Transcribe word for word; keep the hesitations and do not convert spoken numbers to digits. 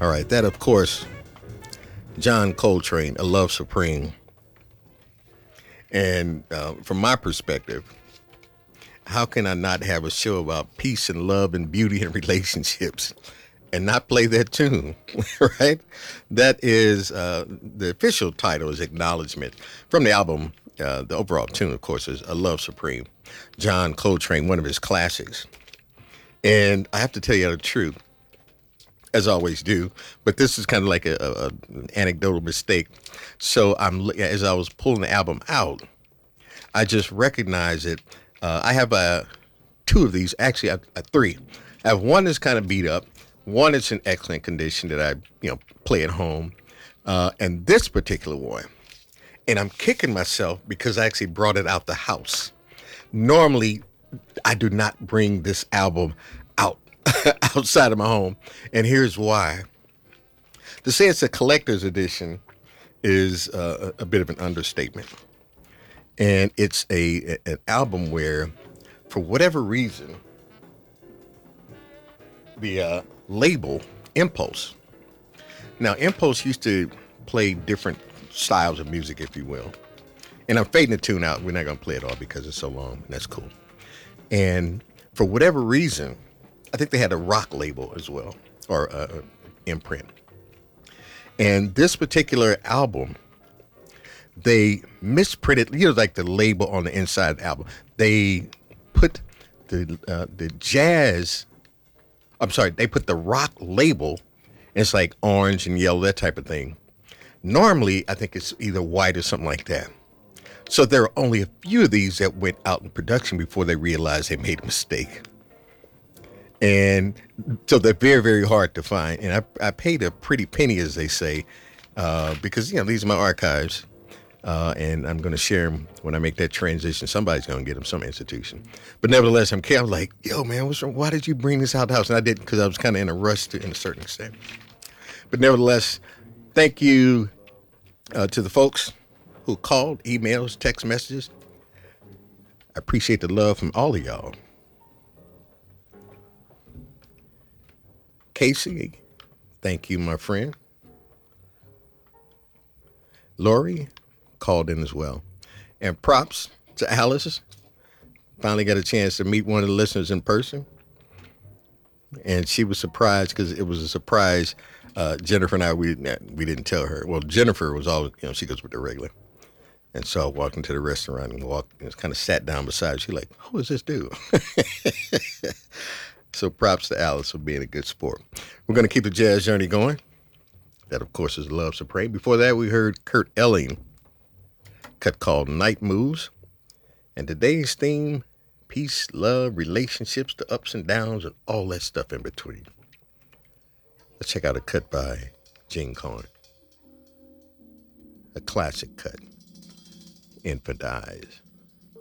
All right, that of course, John Coltrane, "A Love Supreme," and uh, from my perspective, how can I not have a show about peace and love and beauty and relationships and not play that tune, right? That is uh, the official title is Acknowledgement from the album. Uh, the overall tune, of course, is "A Love Supreme." John Coltrane, one of his classics. And I have to tell you the truth, as I always do, but this is kind of like a, a, an anecdotal mistake. So I'm as I was pulling the album out, I just recognized it. Uh, I have uh, two of these, actually, I, I, three. I have one that's kind of beat up, one that's in excellent condition that I, you know, play at home, uh, and this particular one. And I'm kicking myself because I actually brought it out the house. Normally, I do not bring this album out outside of my home, and here's why. To say it's a collector's edition is uh, a bit of an understatement. And it's a an album where, for whatever reason, the uh, label Impulse. Now, Impulse used to play different styles of music, if you will. And I'm fading the tune out. We're not going to play it all because it's so long. And that's cool. And for whatever reason, I think they had a rock label as well, or uh, imprint. And this particular album, they misprinted, you know, like the label on the inside of the album. They put the uh, the jazz, I'm sorry, they put the rock label, and it's like orange and yellow, that type of thing. Normally, I think it's either white or something like that. So there are only a few of these that went out in production before they realized they made a mistake. And so they're very, very hard to find. And I, I paid a pretty penny, as they say, uh, because, you know, these are my archives. Uh, and I'm going to share them when I make that transition. Somebody's going to get them, some institution. But nevertheless, I'm, I'm like, yo, man, what's wrong? Why did you bring this out the house? And I didn't, because I was kind of in a rush to, in a certain extent. But nevertheless, thank you uh, to the folks who called, emails, text messages. I appreciate the love from all of y'all. Casey, thank you, my friend. Lori called in as well. And props to Alice. Finally got a chance to meet one of the listeners in person. And she was surprised because it was a surprise. Uh, Jennifer and I, we we didn't tell her. Well, Jennifer was always, you know, she goes with the regular. And so I walked into the restaurant and walked and kind of sat down beside her. She's like, who is this dude? So props to Alice for being a good sport. We're going to keep the jazz journey going. That, of course, is Love Supreme. Before that, we heard Kurt Elling, cut called Night Moves. And today's theme, peace, love, relationships, the ups and downs, and all that stuff in between. Let's check out a cut by Gene Cohen. A classic cut, Infant Eyes.